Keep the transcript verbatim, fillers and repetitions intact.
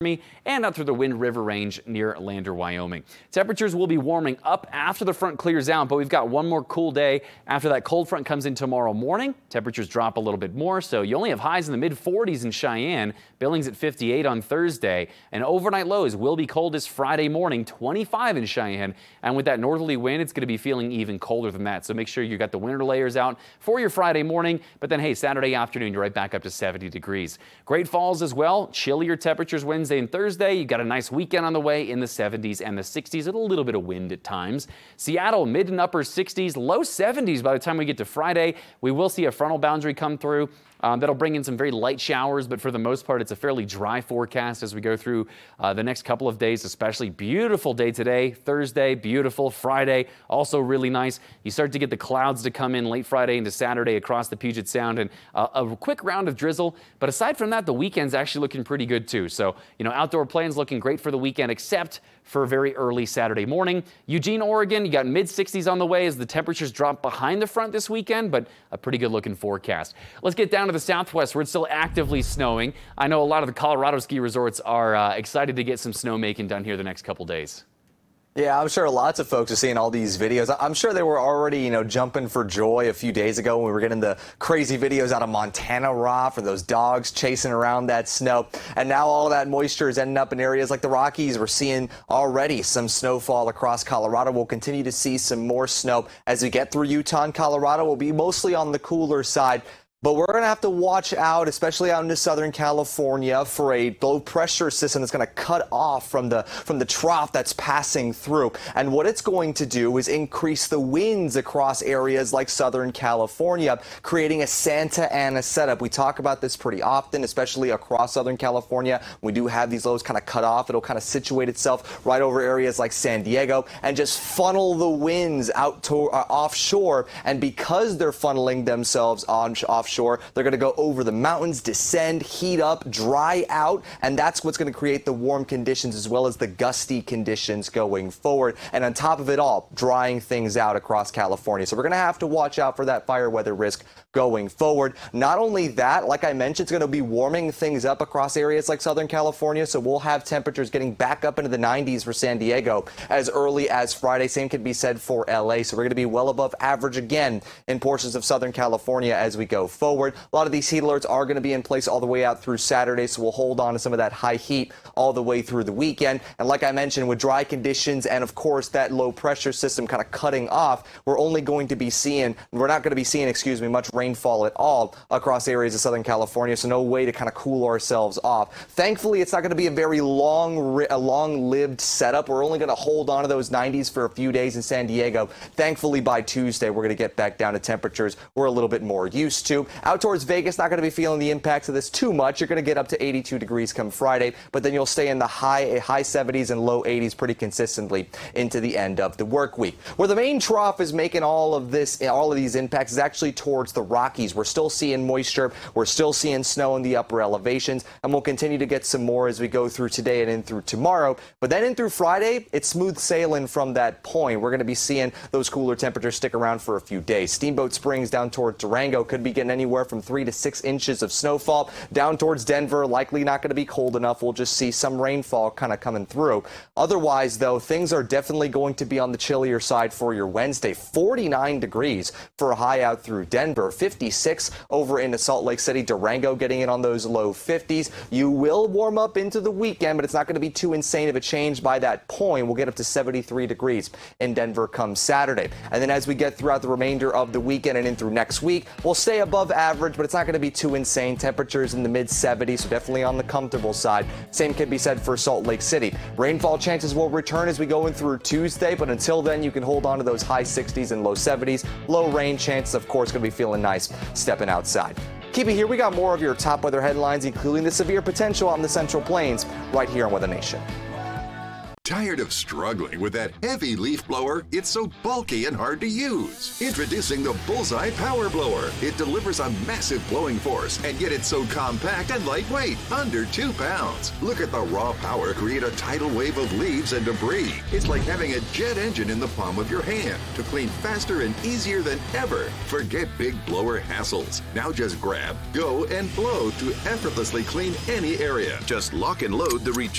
and out through the Wind River Range near Lander, Wyoming. Temperatures will be warming up after the front clears out, but we've got one more cool day after that cold front comes in tomorrow morning. Temperatures drop a little bit more, so you only have highs in the mid forties in Cheyenne. Billings at fifty-eight on Thursday, and overnight lows will be coldest Friday morning, twenty-five in Cheyenne. And with that northerly wind, it's going to be feeling even colder than that. So make sure you got the winter layers out for your Friday morning. But then, hey, Saturday afternoon, you're right back up to seventy degrees. Great Falls as well. Chillier temperatures Wednesday and Thursday. You've got a nice weekend on the way in the seventies and the sixties, and a little bit of wind at times. Seattle, mid and upper sixties, low seventies by the time we get to Friday. We will see a frontal boundary come through. Um, that'll bring in some very light showers, but for the most part, it's a fairly dry forecast as we go through uh, the next couple of days, especially. Beautiful day today, Thursday, beautiful. Friday, also really nice. You start to get the clouds to come in late Friday into Saturday across the Puget Sound, and uh, a quick round of drizzle. But aside from that, the weekend's actually looking pretty good too. So, you know, outdoor plans looking great for the weekend, except for a very early Saturday morning. Eugene, Oregon, you got mid sixties on the way as the temperatures drop behind the front this weekend, but a pretty good looking forecast. Let's get down to the southwest where it's still actively snowing. I know a lot of the Colorado ski resorts are uh, excited to get some snowmaking done here the next couple days. Yeah, I'm sure lots of folks are seeing all these videos. I'm sure they were already, you know, jumping for joy a few days ago when we were getting the crazy videos out of Montana raw for those dogs chasing around that snow. And now all that moisture is ending up in areas like the Rockies. We're seeing already some snowfall across Colorado. We'll continue to see some more snow as we get through Utah and Colorado. We'll be mostly on the cooler side. But we're going to have to watch out, especially out into Southern California, for a low pressure system that's going to cut off from the from the trough that's passing through. And what it's going to do is increase the winds across areas like Southern California, creating a Santa Ana setup. We talk about this pretty often, especially across Southern California. We do have these lows kind of cut off. It'll kind of situate itself right over areas like San Diego and just funnel the winds out to uh, offshore. And because they're funneling themselves on offshore, Shore. They're going to go over the mountains, descend, heat up, dry out, and that's what's going to create the warm conditions as well as the gusty conditions going forward. And on top of it all, drying things out across California. So we're going to have to watch out for that fire weather risk going forward. Not only that, like I mentioned, it's going to be warming things up across areas like Southern California. So we'll have temperatures getting back up into the nineties for San Diego as early as Friday. Same could be said for L A. So we're going to be well above average again in portions of Southern California as we go forward. A lot of these heat alerts are going to be in place all the way out through Saturday, so we'll hold on to some of that high heat all the way through the weekend. And like I mentioned, with dry conditions and, of course, that low pressure system kind of cutting off, we're only going to be seeing, we're not going to be seeing, excuse me, much rainfall at all across areas of Southern California, so no way to kind of cool ourselves off. Thankfully, it's not going to be a very long, a long-lived setup. We're only going to hold on to those nineties for a few days in San Diego. Thankfully, by Tuesday, we're going to get back down to temperatures we're a little bit more used to. Out towards Vegas, not going to be feeling the impacts of this too much. You're going to get up to eighty-two degrees come Friday, but then you'll stay in the high high seventies and low eighties pretty consistently into the end of the work week. Where the main trough is making all of this, all of these impacts is actually towards the Rockies. We're still seeing moisture. We're still seeing snow in the upper elevations, and we'll continue to get some more as we go through today and in through tomorrow. But then in through Friday, it's smooth sailing from that point. We're going to be seeing those cooler temperatures stick around for a few days. Steamboat Springs down towards Durango could be getting anywhere from three to six inches of snowfall. Down towards Denver, likely not going to be cold enough. We'll just see some rainfall kind of coming through. Otherwise, though, things are definitely going to be on the chillier side for your Wednesday. forty-nine degrees for a high out through Denver. fifty-six over into Salt Lake City. Durango getting in on those low fifties. You will warm up into the weekend, but it's not going to be too insane of a change by that point. We'll get up to seventy-three degrees in Denver come Saturday. And then as we get throughout the remainder of the weekend and in through next week, we'll stay above average, but it's not going to be too insane. Temperatures in the mid seventies, so definitely on the comfortable side. Same can be said for Salt Lake City. Rainfall chances will return as we go in through Tuesday, but until then, you can hold on to those high sixties and low seventies. Low rain chances, of course, going to be feeling nice stepping outside. Keep it here. We got more of your top weather headlines, including the severe potential on the Central Plains, right here on Weather Nation. Tired of struggling with that heavy leaf blower? It's so bulky and hard to use. Introducing the Bullseye Power Blower. It delivers a massive blowing force, and yet it's so compact and lightweight, under two pounds. Look at the raw power create a tidal wave of leaves and debris. It's like having a jet engine in the palm of your hand to clean faster and easier than ever. Forget big blower hassles. Now just grab, go, and blow to effortlessly clean any area. Just lock and load the rechargeable